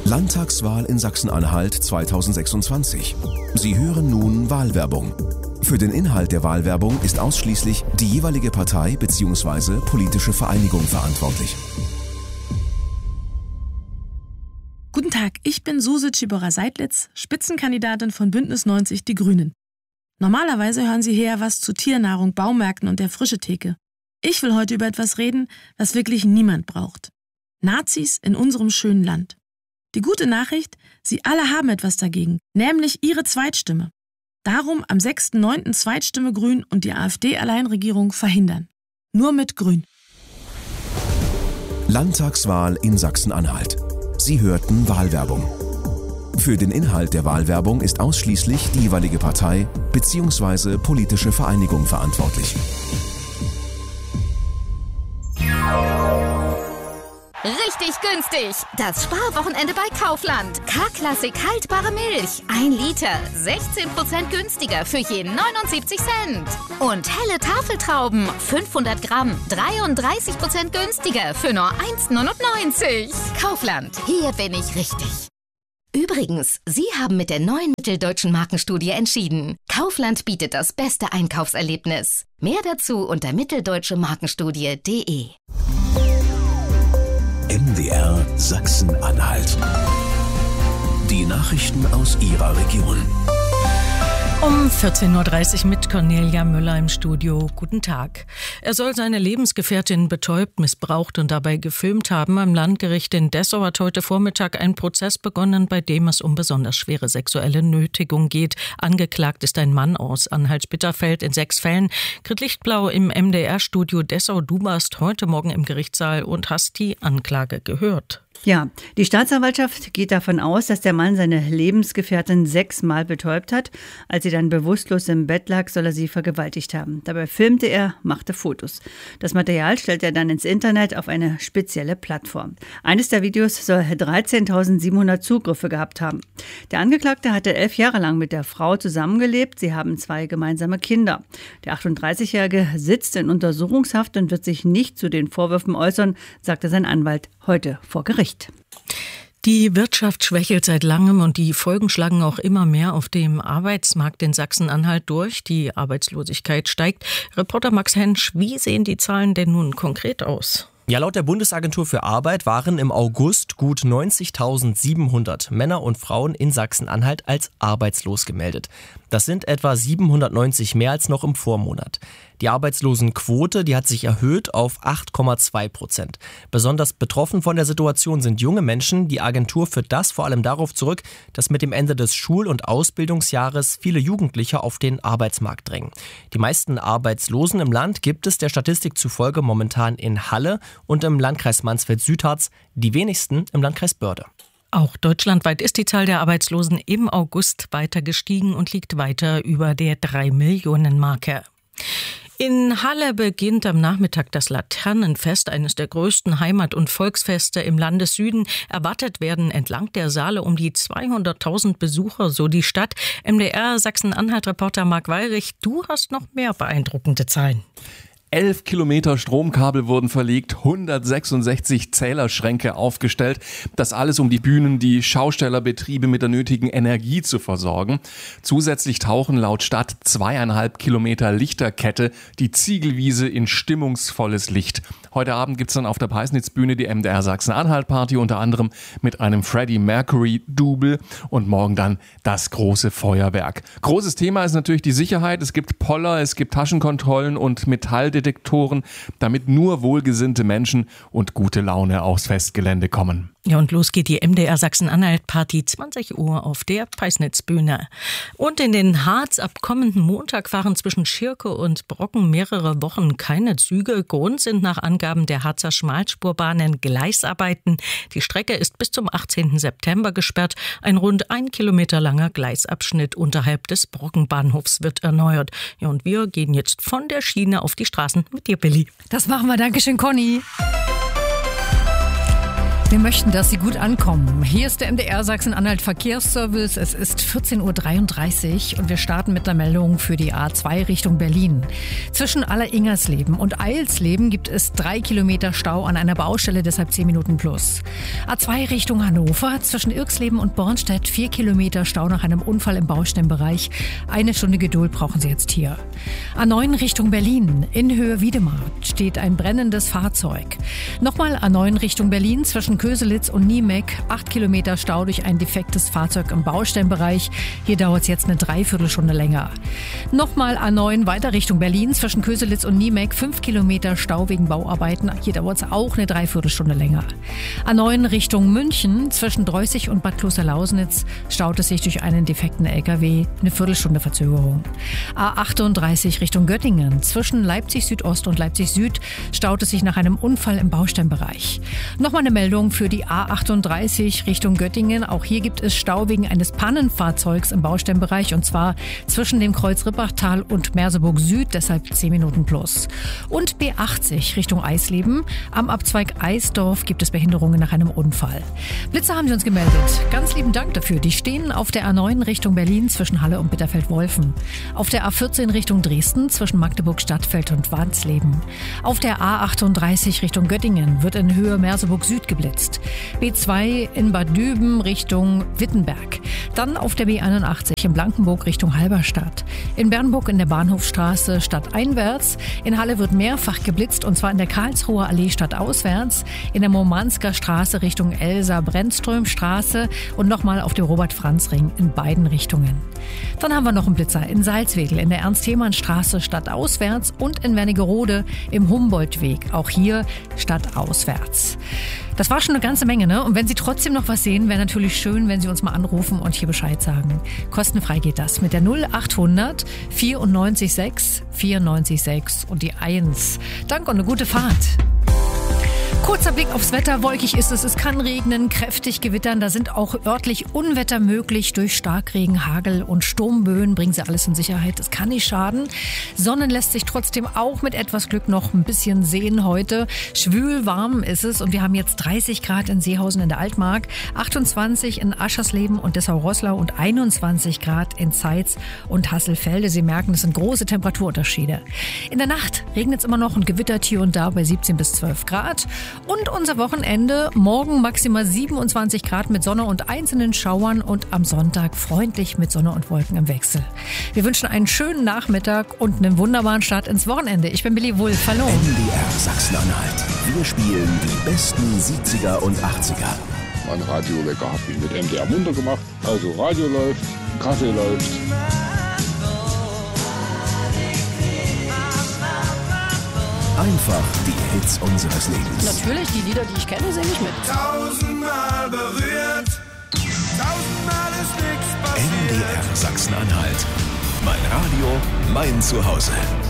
Landtagswahl in Sachsen-Anhalt 2026. Sie hören nun Wahlwerbung. Für den Inhalt der Wahlwerbung ist ausschließlich die jeweilige Partei bzw. politische Vereinigung verantwortlich. Guten Tag, ich bin Suse Tschiborer-Seidlitz, Spitzenkandidatin von Bündnis 90 Die Grünen. Normalerweise hören Sie hier was zu Tiernahrung, Baumärkten und der Frischetheke. Ich will heute über etwas reden, was wirklich niemand braucht. Nazis in unserem schönen Land. Die gute Nachricht, Sie alle haben etwas dagegen, nämlich Ihre Zweitstimme. Darum am 6.9. Zweitstimme Grün und die AfD-Alleinregierung verhindern. Nur mit Grün. Landtagswahl in Sachsen-Anhalt. Sie hörten Wahlwerbung. Für den Inhalt der Wahlwerbung ist ausschließlich die jeweilige Partei bzw. politische Vereinigung verantwortlich. Richtig günstig! Das Sparwochenende bei Kaufland. K-Klassik haltbare Milch. 1 Liter. 16% günstiger für je 79 Cent. Und helle Tafeltrauben. 500 Gramm. 33% günstiger für nur 1,99. Kaufland. Hier bin ich richtig. Übrigens, Sie haben mit der neuen Mitteldeutschen Markenstudie entschieden. Kaufland bietet das beste Einkaufserlebnis. Mehr dazu unter mitteldeutschemarkenstudie.de. MDR Sachsen-Anhalt. Die Nachrichten aus Ihrer Region. Um 14.30 Uhr mit Cornelia Müller im Studio. Guten Tag. Er soll seine Lebensgefährtin betäubt, missbraucht und dabei gefilmt haben. Am Landgericht in Dessau hat heute Vormittag ein Prozess begonnen, bei dem es um besonders schwere sexuelle Nötigung geht. Angeklagt ist ein Mann aus Anhalt-Bitterfeld in 6 Fällen. Grit Lichtblau im MDR-Studio Dessau. Du warst heute Morgen im Gerichtssaal und hast die Anklage gehört. Ja, die Staatsanwaltschaft geht davon aus, dass der Mann seine Lebensgefährtin 6-mal betäubt hat. Als sie dann bewusstlos im Bett lag, soll er sie vergewaltigt haben. Dabei filmte er, machte Fotos. Das Material stellt er dann ins Internet auf eine spezielle Plattform. Eines der Videos soll 13.700 Zugriffe gehabt haben. Der Angeklagte hatte 11 Jahre lang mit der Frau zusammengelebt. Sie haben 2 gemeinsame Kinder. Der 38-Jährige sitzt in Untersuchungshaft und wird sich nicht zu den Vorwürfen äußern, sagte sein Anwalt heute vor Gericht. Die Wirtschaft schwächelt seit langem und die Folgen schlagen auch immer mehr auf dem Arbeitsmarkt in Sachsen-Anhalt durch. Die Arbeitslosigkeit steigt. Reporter Max Hensch, wie sehen die Zahlen denn nun konkret aus? Ja, laut der Bundesagentur für Arbeit waren im August gut 90.700 Männer und Frauen in Sachsen-Anhalt als arbeitslos gemeldet. Das sind etwa 790 mehr als noch im Vormonat. Die Arbeitslosenquote, die hat sich erhöht auf 8,2%. Besonders betroffen von der Situation sind junge Menschen. Die Agentur führt das vor allem darauf zurück, dass mit dem Ende des Schul- und Ausbildungsjahres viele Jugendliche auf den Arbeitsmarkt drängen. Die meisten Arbeitslosen im Land gibt es der Statistik zufolge momentan in Halle und im Landkreis Mansfeld-Südharz, die wenigsten im Landkreis Börde. Auch deutschlandweit ist die Zahl der Arbeitslosen im August weiter gestiegen und liegt weiter über der 3-Millionen-Marke. In Halle beginnt am Nachmittag das Laternenfest, eines der größten Heimat- und Volksfeste im Landessüden. Erwartet werden entlang der Saale um die 200.000 Besucher, so die Stadt. MDR Sachsen-Anhalt-Reporter Marc Weilrich, du hast noch mehr beeindruckende Zahlen. 11 Kilometer Stromkabel wurden verlegt, 166 Zählerschränke aufgestellt. Das alles, um die Bühnen, die Schaustellerbetriebe mit der nötigen Energie zu versorgen. Zusätzlich tauchen laut Stadt 2,5 Kilometer Lichterkette die Ziegelwiese in stimmungsvolles Licht. Heute Abend gibt's dann auf der Peisnitzbühne die MDR Sachsen-Anhalt-Party, unter anderem mit einem Freddie Mercury-Double und morgen dann das große Feuerwerk. Großes Thema ist natürlich die Sicherheit. Es gibt Poller, es gibt Taschenkontrollen und Metalldetektoren, damit nur wohlgesinnte Menschen und gute Laune aufs Festgelände kommen. Ja, und los geht die MDR Sachsen-Anhalt-Party 20 Uhr auf der Peisnitzbühne. Und in den Harz ab kommenden Montag fahren zwischen Schirke und Brocken mehrere Wochen keine Züge. Grund sind nach Angaben der Harzer Schmalspurbahnen Gleisarbeiten. Die Strecke ist bis zum 18. September gesperrt. Ein rund 1 Kilometer langer Gleisabschnitt unterhalb des Brockenbahnhofs wird erneuert. Ja, und wir gehen jetzt von der Schiene auf die Straßen mit dir, Billy. Das machen wir. Dankeschön, Conny. Wir möchten, dass Sie gut ankommen. Hier ist der MDR Sachsen-Anhalt Verkehrsservice. Es ist 14.33 Uhr und wir starten mit der Meldung für die A2 Richtung Berlin. Zwischen Aller-Ingersleben und Eilsleben gibt es 3 Kilometer Stau an einer Baustelle, deshalb 10 Minuten plus. A2 Richtung Hannover, zwischen Irksleben und Bornstedt 4 Kilometer Stau nach einem Unfall im Baustellenbereich. 1 Stunde Geduld brauchen Sie jetzt hier. A9 Richtung Berlin, in Höhe Wiedemarkt steht ein brennendes Fahrzeug. Nochmal A9 Richtung Berlin, zwischen Köselitz und Niemek, 8 Kilometer Stau durch ein defektes Fahrzeug im Baustellenbereich. Hier dauert es jetzt eine Dreiviertelstunde länger. Nochmal A9 weiter Richtung Berlin, zwischen Köselitz und Niemek, 5 Kilometer Stau wegen Bauarbeiten. Hier dauert es auch eine Dreiviertelstunde länger. A9 Richtung München, zwischen Dreußig und Bad Klosterlausnitz, staut es sich durch einen defekten LKW, eine Viertelstunde Verzögerung. A38 Richtung Göttingen, zwischen Leipzig Südost und Leipzig Süd, staut es sich nach einem Unfall im Baustellenbereich. Nochmal eine Meldung für die A38 Richtung Göttingen. Auch hier gibt es Stau wegen eines Pannenfahrzeugs im Baustellenbereich und zwar zwischen dem Kreuz Rippachtal und Merseburg Süd, deshalb 10 Minuten plus. Und B80 Richtung Eisleben. Am Abzweig Eisdorf gibt es Behinderungen nach einem Unfall. Blitzer haben Sie uns gemeldet. Ganz lieben Dank dafür. Die stehen auf der A9 Richtung Berlin zwischen Halle und Bitterfeld-Wolfen. Auf der A14 Richtung Dresden zwischen Magdeburg-Stadtfeld und Wansleben. Auf der A38 Richtung Göttingen wird in Höhe Merseburg Süd geblitzt. B2 in Bad Düben Richtung Wittenberg. Dann auf der B81 in Blankenburg Richtung Halberstadt. In Bernburg in der Bahnhofstraße stadteinwärts. In Halle wird mehrfach geblitzt und zwar in der Karlsruher Allee stadtauswärts. In der Murmansker Straße Richtung Elsa-Brennström-Straße und nochmal auf dem Robert-Franz-Ring in beiden Richtungen. Dann haben wir noch einen Blitzer in Salzwedel in der Ernst-Thiemann-Straße stadtauswärts und in Wernigerode im Humboldtweg. Auch hier stadtauswärts. Das war schon eine ganze Menge, ne? Und wenn Sie trotzdem noch was sehen, wäre natürlich schön, wenn Sie uns mal anrufen und hier Bescheid sagen. Kostenfrei geht das mit der 0800 94 6 94 6 und die 1. Danke und eine gute Fahrt. Kurzer Blick aufs Wetter. Wolkig ist es. Es kann regnen, kräftig gewittern. Da sind auch örtlich Unwetter möglich durch Starkregen, Hagel und Sturmböen. Bringen Sie alles in Sicherheit. Es kann nicht schaden. Sonnen lässt sich trotzdem auch mit etwas Glück noch ein bisschen sehen heute. Schwül warm ist es und wir haben jetzt 30 Grad in Seehausen in der Altmark, 28 in Aschersleben und Dessau-Roßlau und 21 Grad in Zeitz und Hasselfelde. Sie merken, es sind große Temperaturunterschiede. In der Nacht regnet es immer noch und gewittert hier und da bei 17 bis 12 Grad. Und unser Wochenende, morgen maximal 27 Grad mit Sonne und einzelnen Schauern und am Sonntag freundlich mit Sonne und Wolken im Wechsel. Wir wünschen einen schönen Nachmittag und einen wunderbaren Start ins Wochenende. Ich bin Billy Wulff. Hallo. MDR Sachsen-Anhalt. Wir spielen die besten 70er und 80er. Mein Radiowecker habe ich mit MDR munter gemacht. Also Radio läuft, Kaffee läuft. Einfach die Hits unseres Lebens. Natürlich, die Lieder, die ich kenne, singe ich mit. 1000-mal berührt, 1000-mal ist nichts passiert. MDR Sachsen-Anhalt. Mein Radio, mein Zuhause.